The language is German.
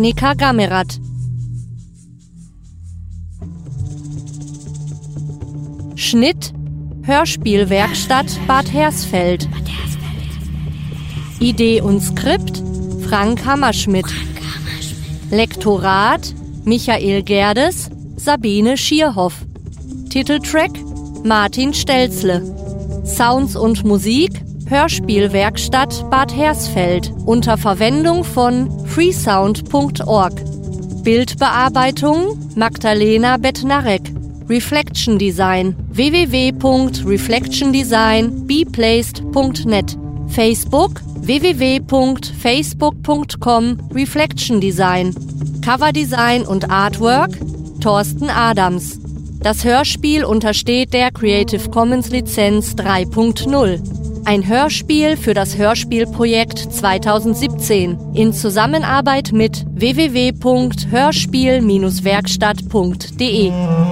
Nika Gamerath. Schnitt Hörspielwerkstatt Bad Hersfeld. Idee und Skript Frank Hammerschmidt. Lektorat Michael Gerdes, Sabine Schierhoff. Titeltrack Martin Stelzle. Sounds und Musik Hörspielwerkstatt Bad Hersfeld unter Verwendung von freesound.org. Bildbearbeitung Magdalena Bednarek. Reflection Design www.reflectiondesign.beplaced.net. Facebook www.facebook.com/reflectiondesign. Coverdesign und Artwork Thorsten Adams. Das Hörspiel untersteht der Creative Commons Lizenz 3.0. Ein Hörspiel für das Hörspielprojekt 2017 in Zusammenarbeit mit www.hörspiel-werkstatt.de.